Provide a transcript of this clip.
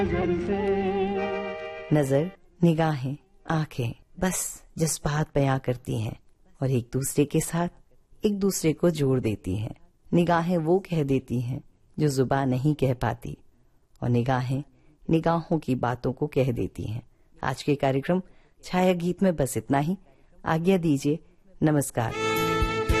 नजर, निगाहें, आंखें बस जज्बात बयां करती हैं और एक दूसरे के साथ एक दूसरे को जोड़ देती हैं। निगाहें वो कह देती हैं जो जुबान नहीं कह पाती और निगाहें निगाहों की बातों को कह देती हैं। आज के कार्यक्रम छाया गीत में बस इतना ही। आज्ञा दीजिए, नमस्कार।